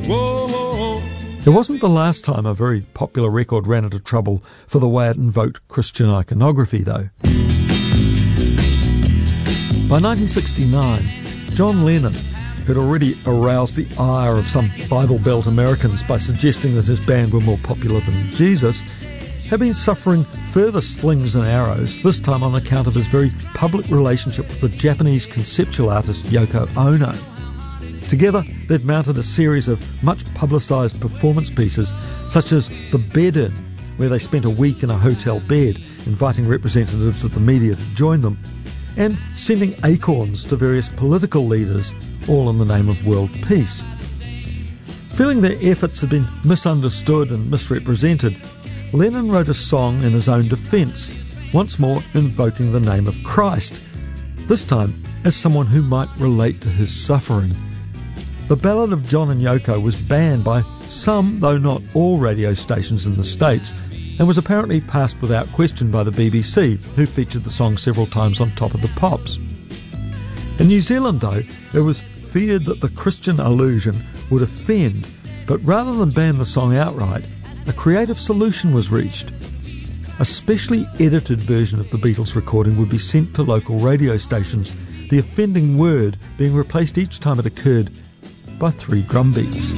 Whoa. It wasn't the last time a very popular record ran into trouble for the way it invoked Christian iconography, though. By 1969, John Lennon, who'd already aroused the ire of some Bible Belt Americans by suggesting that his band were more popular than Jesus, had been suffering further slings and arrows, this time on account of his very public relationship with the Japanese conceptual artist Yoko Ono. Together, they'd mounted a series of much publicised performance pieces, such as The Bed-In, where they spent a week in a hotel bed, inviting representatives of the media to join them, and sending acorns to various political leaders, all in the name of world peace. Feeling their efforts had been misunderstood and misrepresented, Lennon wrote a song in his own defence, once more invoking the name of Christ, this time as someone who might relate to his suffering. The Ballad of John and Yoko was banned by some, though not all, radio stations in the States, and was apparently passed without question by the BBC, who featured the song several times on Top of the Pops. In New Zealand, though, it was feared that the Christian allusion would offend, but rather than ban the song outright, a creative solution was reached. A specially edited version of the Beatles recording would be sent to local radio stations, the offending word being replaced each time it occurred by 3 drum beats.